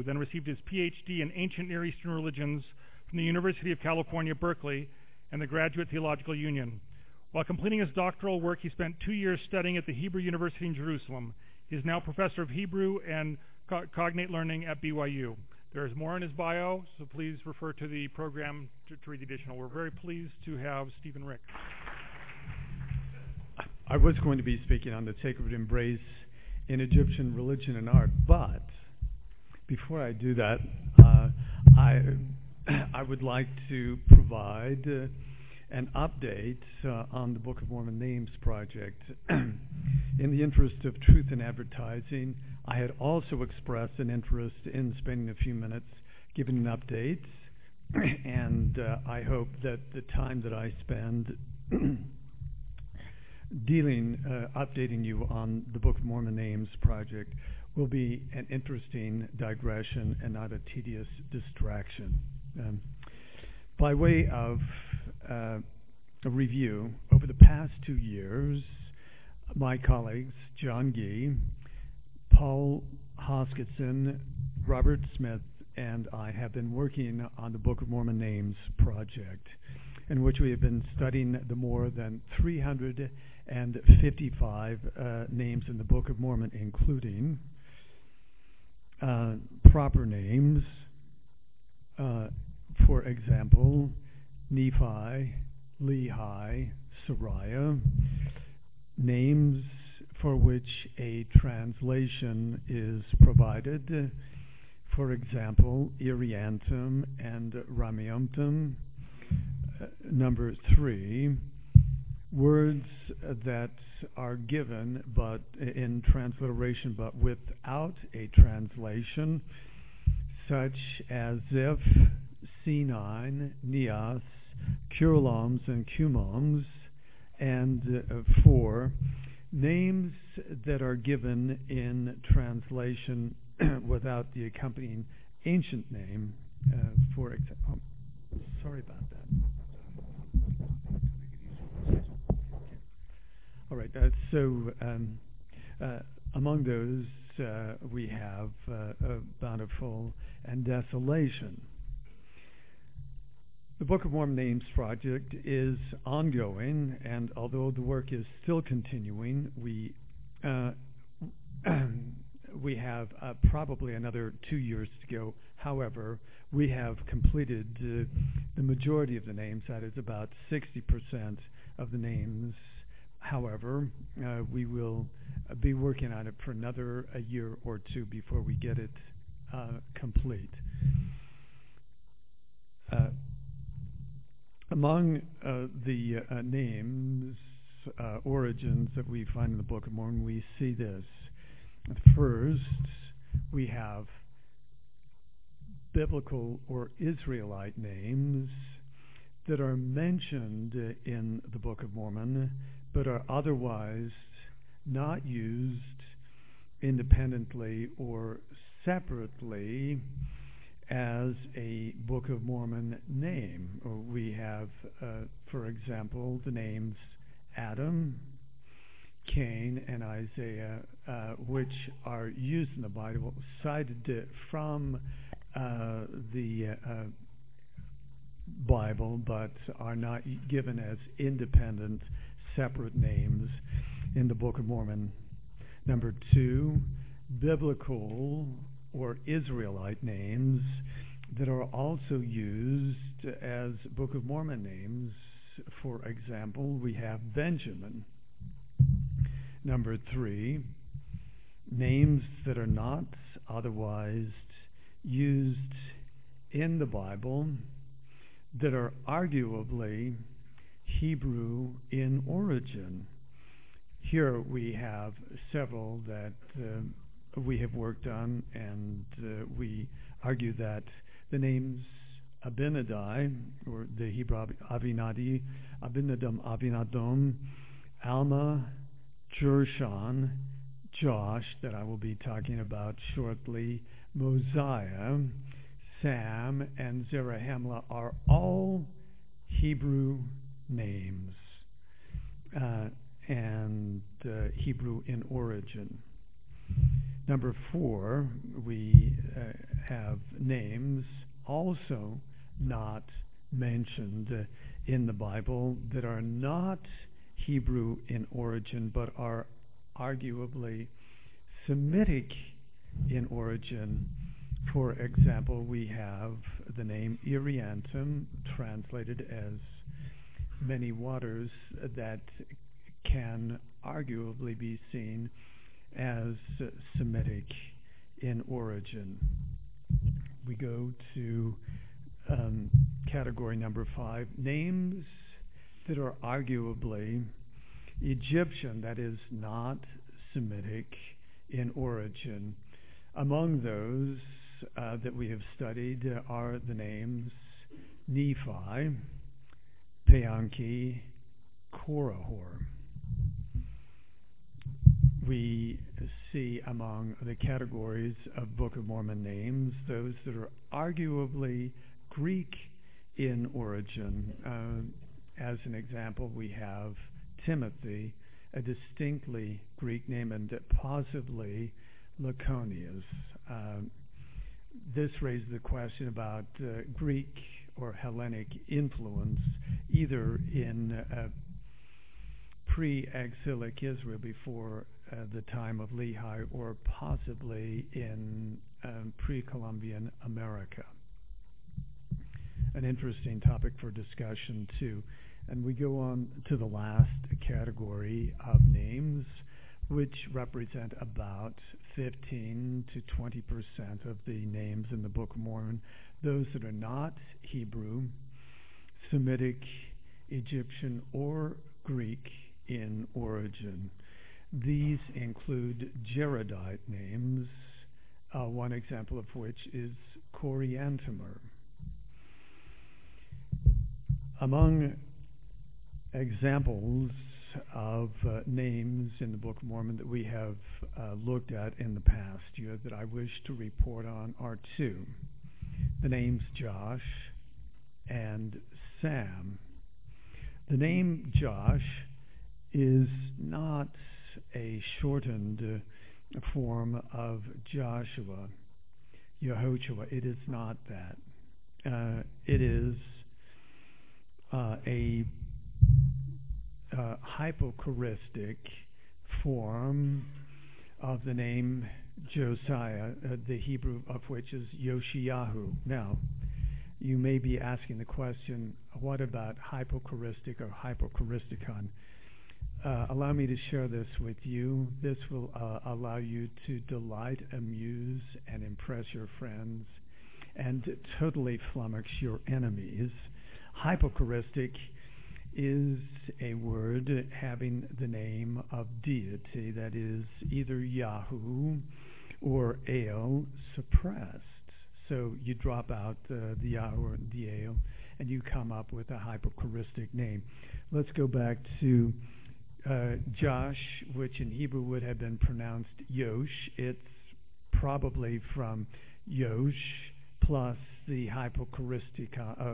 BYU, then received his PhD in Ancient Near Eastern Religions from the University of California, Berkeley, and the Graduate Theological Union. While completing his doctoral work, he spent 2 years studying at the Hebrew University in Jerusalem. He is now professor of Hebrew and cognate learning at BYU. There is more in his bio, so please refer to the program to read the additional. We're very pleased to have Stephen Rick. I was going to be speaking on the sacred embrace in Egyptian religion and art, but before I do that, I would like to provide an update on the Book of Mormon Names project. In the interest of truth in advertising, I had also expressed an interest in spending a few minutes giving an update, and I hope that the time that I spend updating you on the Book of Mormon Names project will be an interesting digression and not a tedious distraction. By way of a review, over the past 2 years, my colleagues, John Gee, Paul Hoskisson, Robert Smith, and I have been working on the Book of Mormon Names project, in which we have been studying the more than 355 names in the Book of Mormon, including proper names, for example, Nephi, Lehi, Sariah, names for which a translation is provided, for example, Iriantum and Ramiumtum. Number 3, words that are given but in transliteration but without a translation, such as Ziph, C9, Neos, Curloms, and Cumoms. And 4, names that are given in translation without the accompanying ancient name, for example. Sorry about that. All right, so among those we have Bountiful and Desolation. The Book of Mormon Names project is ongoing, and although the work is still continuing, we have probably another 2 years to go. However, we have completed the majority of the names. That is about 60% of the names. However, we will be working on it for another a year or two before we get it complete. Among the names, origins that we find in the Book of Mormon, we see this. First, we have biblical or Israelite names that are mentioned in the Book of Mormon, but are otherwise not used independently or separately as a Book of Mormon name. We have, for example, the names Adam, Cain, and Isaiah, which are used in the Bible, cited from the Bible, but are not given as independent, separate names in the Book of Mormon. Number 2, biblical or Israelite names that are also used as Book of Mormon names. For example, we have Benjamin. Number 3, names that are not otherwise used in the Bible that are arguably Hebrew in origin. Here we have several that we have worked on, and we argue that the names Abinadi, or the Hebrew Avinadi, Abinadam, Avinadom, Alma, Jershon, Josh, that I will be talking about shortly, Mosiah, Sam, and Zarahemla are all Hebrew names and Hebrew in origin. Number 4, we have names also not mentioned in the Bible that are not Hebrew in origin but are arguably Semitic in origin. For example, we have the name Iriantum, translated as many waters, that can arguably be seen as Semitic in origin. We go to category number 5, names that are arguably Egyptian, that is not Semitic in origin. Among those that we have studied are the names Nephi, Peanki, Korihor. We see among the categories of Book of Mormon names those that are arguably Greek in origin. As an example, we have Timothy, a distinctly Greek name, and possibly Laconius. This raises the question about Greek or Hellenic influence, either in pre-exilic Israel before the time of Lehi, or possibly in pre-Columbian America. An interesting topic for discussion, too. And we go on to the last category of names, which represent about 15 to 20% of the names in the Book of Mormon, those that are not Hebrew, Semitic, Egyptian, or Greek in origin. These include Jaredite names, one example of which is Coriantumr. Among examples of names in the Book of Mormon that we have looked at in the past year that I wish to report on are 2. The names Josh and Sam. The name Josh is not a shortened form of Joshua, Yehoshua. It is not that. It is a hypochoristic form of the name Josiah, the Hebrew of which is Yoshiyahu. Now, you may be asking the question, what about hypochoristic or hypochoristicon? Allow me to share this with you. This will allow you to delight, amuse, and impress your friends, and totally flummox your enemies. Hypochoristic is a word having the name of deity, that is either Yahu or El suppressed. So you drop out the Yahu or the El, and you come up with a hypochoristic name. Let's go back to Josh, which in Hebrew would have been pronounced Yosh. It's probably from Yosh plus the hypochoristic,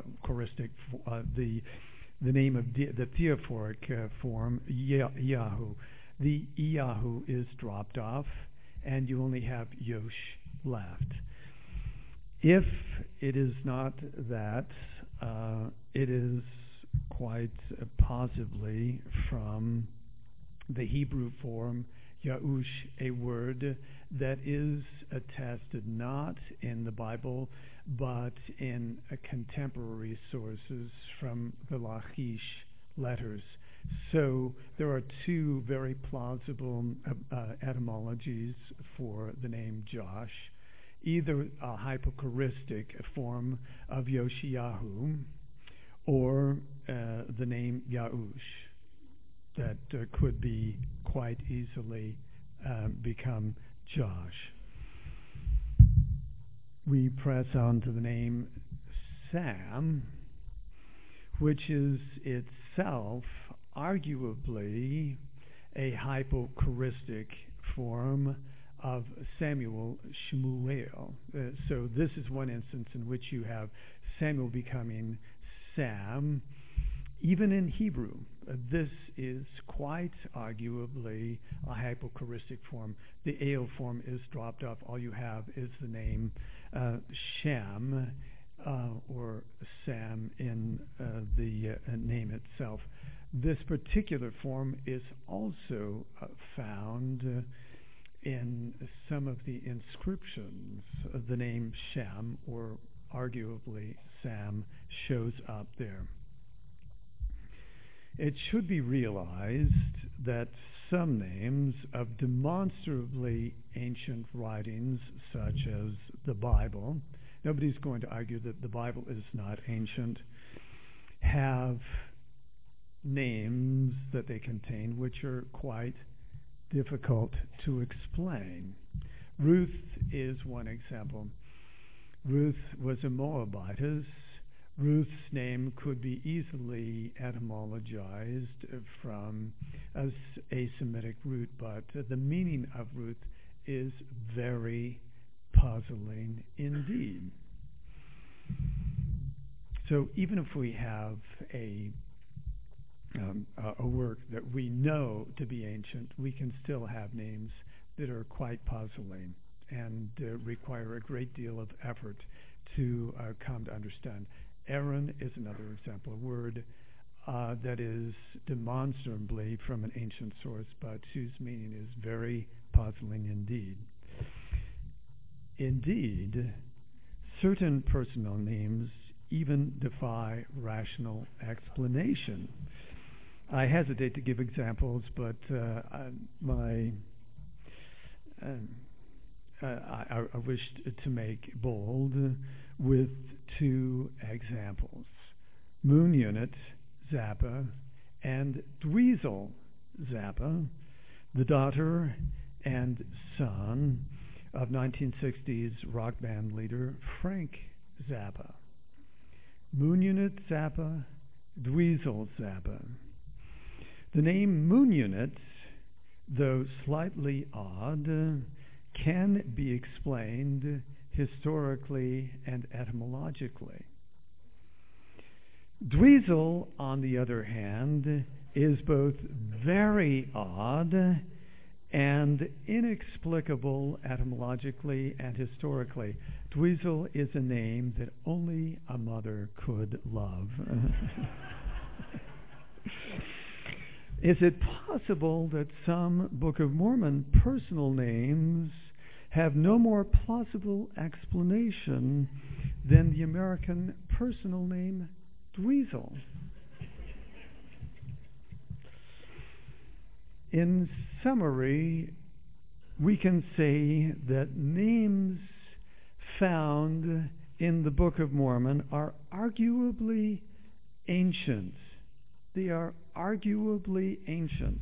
the name of the theophoric form, Yahu. The Yahu is dropped off, and you only have Yosh left. If it is not that, it is quite possibly from the Hebrew form Yahush, a word that is attested not in the Bible but in contemporary sources from the Lachish letters. So there are 2 very plausible etymologies for the name Josh, either a hypochoristic form of Yoshiyahu or the name Yahush that could be quite easily become Josh. We press on to the name Sam, which is itself arguably a hypochoristic form of Samuel Shmuel. So this is one instance in which you have Samuel becoming Sam. Even in Hebrew, this is quite arguably a hypochoristic form. The AO form is dropped off. All you have is the name Shem or Sam in the name itself. This particular form is also found in some of the inscriptions. The name Shem, or arguably Sam, shows up there. It should be realized that some names of demonstrably ancient writings, such as the Bible, nobody's going to argue that the Bible is not ancient, have names that they contain which are quite difficult to explain. Ruth is one example. Ruth was a Moabitess. Ruth's name could be easily etymologized from a Semitic root, but the meaning of Ruth is very puzzling indeed. So even if we have a work that we know to be ancient, we can still have names that are quite puzzling and require a great deal of effort to come to understand. Aaron is another example, a word that is demonstrably from an ancient source, but whose meaning is very puzzling indeed. Indeed, certain personal names even defy rational explanation. I hesitate to give examples, but I wished to make bold with two examples: Moon Unit Zappa and Dweezil Zappa, the daughter and son of 1960s rock band leader Frank Zappa. Moon Unit Zappa, Dweezil Zappa. The name Moon Unit, though slightly odd, can be explained historically and etymologically. Dweezil, on the other hand, is both very odd and inexplicable etymologically and historically. Dweezil is a name that only a mother could love. Is it possible that some Book of Mormon personal names have no more plausible explanation than the American personal name Dweezil? In summary, we can say that names found in the Book of Mormon are arguably ancient. They are arguably ancient.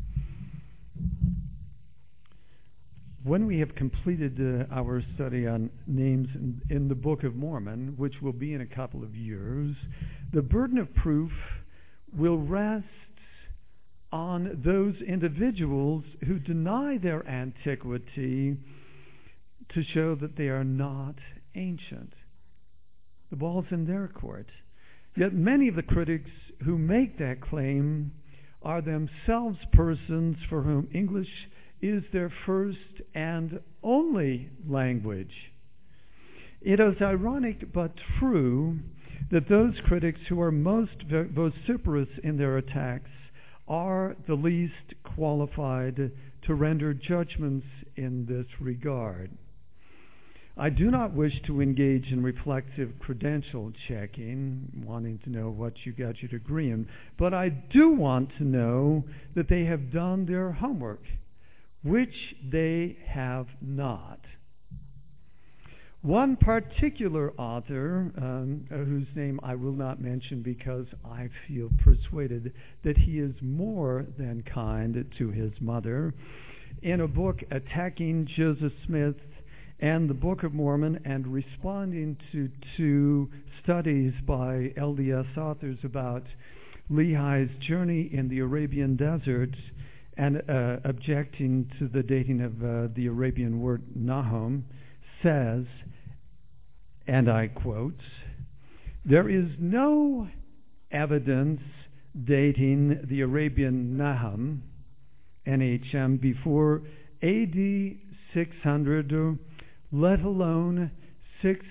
When we have completed our study on names in the Book of Mormon, which will be in a couple of years, the burden of proof will rest on those individuals who deny their antiquity to show that they are not ancient. The ball's in their court. Yet many of the critics who make that claim are themselves persons for whom English is their first and only language. It is ironic but true that those critics who are most vociferous in their attacks are the least qualified to render judgments in this regard. I do not wish to engage in reflexive credential checking, wanting to know what you got your degree in, but I do want to know that they have done their homework, which they have not. One particular author, whose name I will not mention because I feel persuaded that he is more than kind to his mother, in a book attacking Joseph Smith and the Book of Mormon and responding to two studies by LDS authors about Lehi's journey in the Arabian desert and objecting to the dating of the Arabian word Nahum, says, and I quote, "There is no evidence dating the Arabian Nahum, NHM, before AD 600, let alone